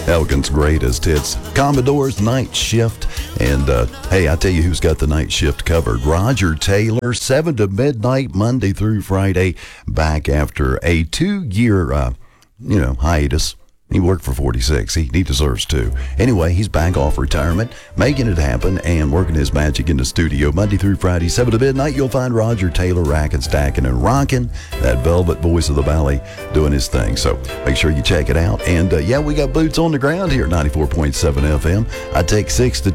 Elgin's greatest hits. Commodore's Night Shift. And, hey, I tell you who's got the night shift covered. Roger Taylor, 7 to midnight, Monday through Friday, back after a 2-year, hiatus. He worked for 46. He deserves to. Anyway, he's back off retirement, making it happen and working his magic in the studio. Monday through Friday, 7 to midnight, you'll find Roger Taylor racking, stacking, and rocking. That velvet voice of the valley doing his thing. So make sure you check it out. And, we got boots on the ground here at 94.7 FM. I take 6 to